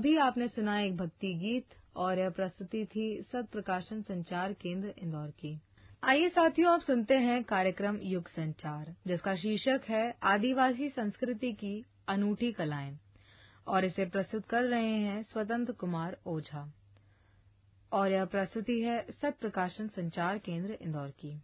अभी आपने सुना एक भक्ति गीत और यह प्रस्तुति थी सत प्रकाशन संचार केंद्र इंदौर की। आइए साथियों, आप सुनते हैं कार्यक्रम युग संचार, जिसका शीर्षक है आदिवासी संस्कृति की अनूठी कलाएं, और इसे प्रस्तुत कर रहे हैं स्वतंत्र कुमार ओझा। और यह प्रस्तुति है सत प्रकाशन संचार केंद्र इंदौर की।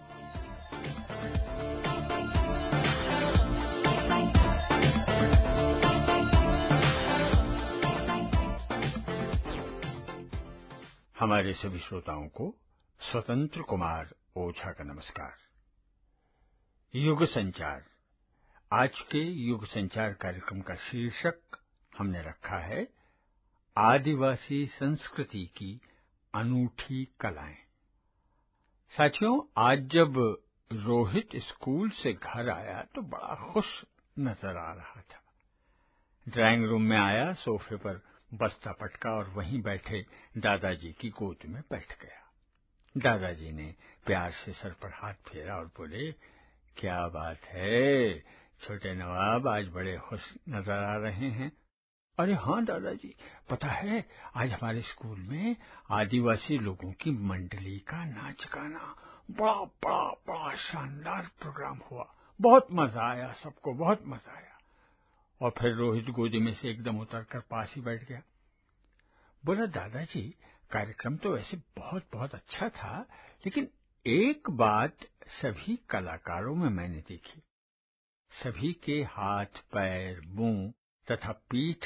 हमारे सभी श्रोताओं को स्वतंत्र कुमार ओझा का नमस्कार। युग संचार, आज के युग संचार कार्यक्रम का शीर्षक हमने रखा है आदिवासी संस्कृति की अनूठी कलाएं। साथियों, आज जब रोहित स्कूल से घर आया तो बड़ा खुश नजर आ रहा था। ड्राइंग रूम में आया, सोफे पर बस्ता पटका और वहीं बैठे दादाजी की गोद में बैठ गया। दादाजी ने प्यार से सर पर हाथ फेरा और बोले, क्या बात है छोटे नवाब, आज बड़े खुश नजर आ रहे हैं। अरे हाँ दादाजी, पता है आज हमारे स्कूल में आदिवासी लोगों की मंडली का नाच गाना बड़ा बड़ा बड़ा शानदार प्रोग्राम हुआ। बहुत मजा आया, सबको बहुत मजा आया। और फिर रोहित गोदी में से एकदम उतरकर पास ही बैठ गया। बोला, दादाजी कार्यक्रम तो वैसे बहुत बहुत अच्छा था, लेकिन एक बात सभी कलाकारों में मैंने देखी। सभी के हाथ, पैर, मुंह तथा पीठ